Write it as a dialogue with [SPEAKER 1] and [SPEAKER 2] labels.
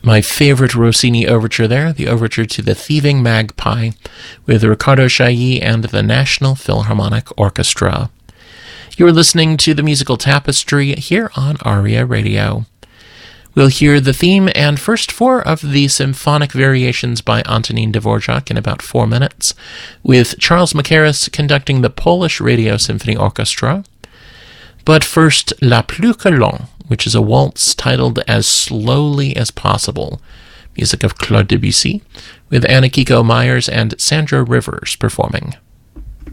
[SPEAKER 1] My favorite Rossini overture there, the overture to The Thieving Magpie, with Riccardo Chailly and the National Philharmonic Orchestra. You're listening to the Musical Tapestry here on ARIA Radio. We'll hear the theme and first four of the symphonic variations by Antonin Dvorak in about 4 minutes, with Charles Mackerras conducting the Polish Radio Symphony Orchestra. But first, La Plus que Lent, which is a waltz titled As Slowly as Possible, music of Claude Debussy, with Anna Kiko Myers and Sandra Rivers performing.